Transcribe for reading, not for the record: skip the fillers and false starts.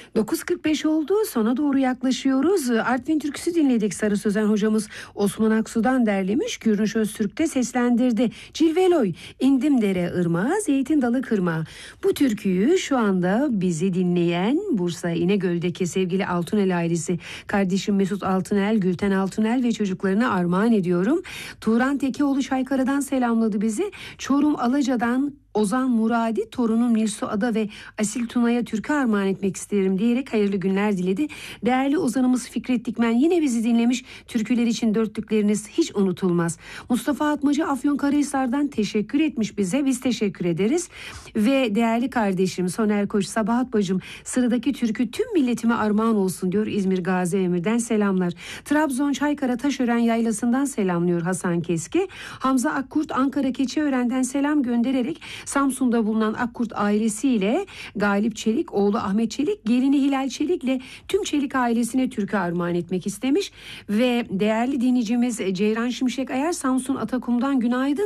9.45 oldu. Sona doğru yaklaşıyoruz. Artvin türküsü dinledik. Sarı Sözen hocamız Osman Aksu'dan derlemiş. Gürünç Öztürk de seslendirdi. Cilveloy, indim dere ırmağa, zeytin dalı kırmağa. Bu türküyü şu anda bizi dinleyen Bursa İnegöl'deki sevgili Altunel ailesi, kardeşim Mesut Altunel, Gülten Altunel ve çocuklarına armağan ediyorum. Turan Tekeoğlu Çaykara'dan selamladı bizi. Çorum Alaca'dan Ozan Muradi, torunum Nilsu Ada ve Asil Tuna'ya türkü armağan etmek isterim diyerek hayırlı günler diledi. Değerli ozanımız Fikret Dikmen yine bizi dinlemiş. Türküler için dörtlükleriniz hiç unutulmaz. Mustafa Atmacı Afyonkarahisar'dan teşekkür etmiş bize. Biz teşekkür ederiz. Ve değerli kardeşim Soner Koç, Sabahat bacım, sıradaki türkü tüm milletime armağan olsun diyor. İzmir Gazi Emir'den selamlar. Trabzon Çaykara Taşören Yaylası'ndan selamlıyor Hasan Keski. Hamza Akkurt Ankara Keçiören'den selam göndererek Samsun'da bulunan Akkurt ailesiyle Galip Çelik, oğlu Ahmet Çelik, gelini Hilal Çelik'le tüm Çelik ailesine türkü armağan etmek istemiş. Ve değerli dinleyicimiz Ceyran Şimşek Ayar Samsun Atakum'dan günaydın.